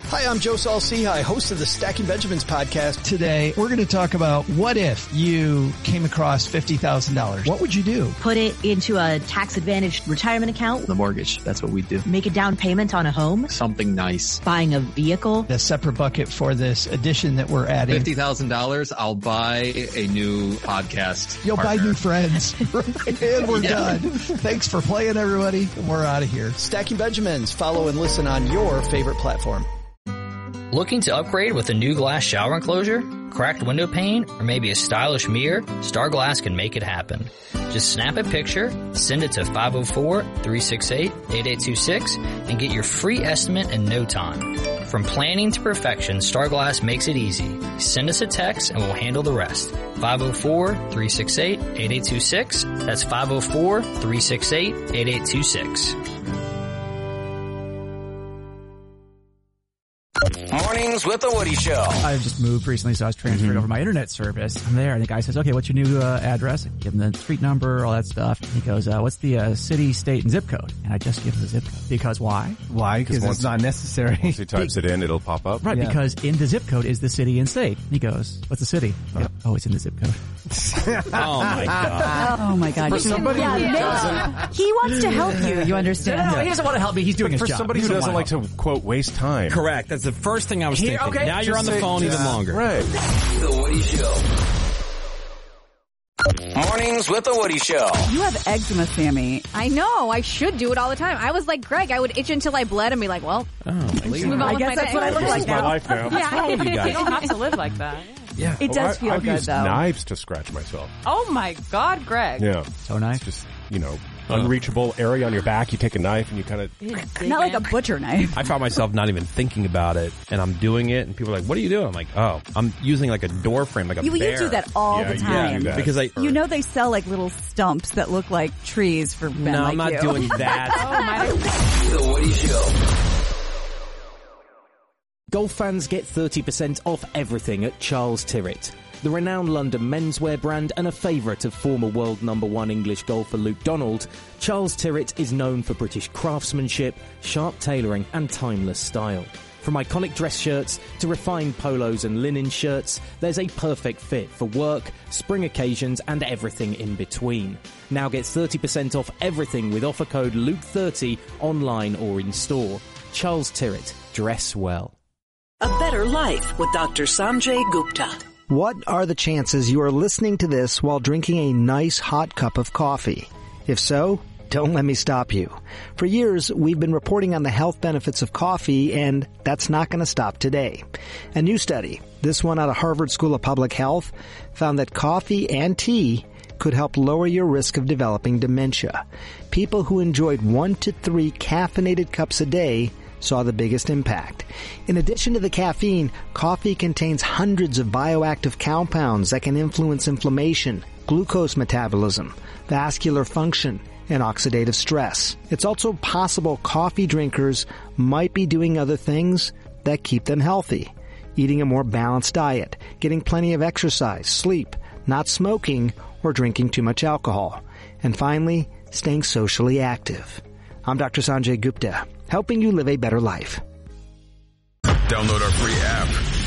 Hi, I'm Joe Saul-Sehy, host of the Stacking Benjamins podcast. Today, we're going to talk about what if you came across $50,000. What would you do? Put it into a tax-advantaged retirement account. The mortgage, that's what we do. Make a down payment on a home. Something nice. Buying a vehicle. A separate bucket for this addition that we're adding. $50,000, I'll buy a new podcast You'll partner. buy new friends. And we're done. Thanks for playing, everybody. We're out of here. Stacking Benjamins. Follow and listen on your favorite platform. Looking to upgrade with a new glass shower enclosure, cracked window pane, or maybe a stylish mirror? Star Glass can make it happen. Just snap a picture, send it to 504-368-8826, and get your free estimate in no time. From planning to perfection, Star Glass makes it easy. Send us a text and we'll handle the rest. 504-368-8826. That's 504-368-8826. Mornings with the Woody Show. I just moved recently, so I was transferred over my internet service. I'm there, and the guy says, okay, what's your new address? I give him the street number, all that stuff. And he goes, what's the city, state, and zip code? And I just give him the zip code. Because why? Why? Because it's not necessary. Once he types it in, it'll pop up. Right, Yeah. because in the zip code is the city and state. And he goes, what's the city? Oh, it's in the zip code. Oh, my God. Oh my God! For somebody who doesn't... He wants to help you. You understand? No, he doesn't want to help me. He's doing his For job. somebody who doesn't like to, quote, waste time. Correct. That's the first thing I was thinking. Okay. Now you're on the phone even longer. Right. The Woody Show. Mornings with the Woody Show. You have eczema, Sammy. I know. I should do it all the time. I was like Greg. I would itch until I bled and be like, well, move on I with guess my that's day. what I look This like is my now. life now. Yeah. How old are you guys? You don't have to live like that. Yeah. It does feel I've good, used though. knives to scratch myself. Oh my God, Greg. Yeah. So nice. Just, unreachable area on your back. You take a knife and you kind of... Not like a butcher knife. I found myself not even thinking about it, and I'm doing it, and people are like, what are you doing? I'm like, oh, I'm using like a door frame, like a You bear. do that all the time. do that. Because You know they sell like little stumps that look like trees for men No, like I'm not you. doing that. The Woody Show. Golf fans get 30% off everything at Charles Tyrrett. The renowned London menswear brand and a favourite of former world #1 English golfer Luke Donald, Charles Tyrrett is known for British craftsmanship, sharp tailoring and timeless style. From iconic dress shirts to refined polos and linen shirts, there's a perfect fit for work, spring occasions and everything in between. Now get 30% off everything with offer code LUKE30 online or in store. Charles Tyrrett. Dress well. A Better Life with Dr. Sanjay Gupta. What are the chances you are listening to this while drinking a nice hot cup of coffee? If so, don't let me stop you. For years, we've been reporting on the health benefits of coffee, and that's not going to stop today. A new study, this one out of Harvard School of Public Health, found that coffee and tea could help lower your risk of developing dementia. People who enjoyed 1 to 3 caffeinated cups a day saw the biggest impact. In addition to the caffeine, coffee contains hundreds of bioactive compounds that can influence inflammation, glucose metabolism, vascular function, and oxidative stress. It's also possible coffee drinkers might be doing other things that keep them healthy. Eating a more balanced diet, getting plenty of exercise, sleep, not smoking, or drinking too much alcohol. And finally, staying socially active. I'm Dr. Sanjay Gupta, helping you live a better life. Download our free app